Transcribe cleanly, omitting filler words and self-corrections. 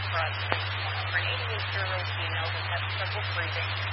for us. For an 88-year-old female who has trouble breathing,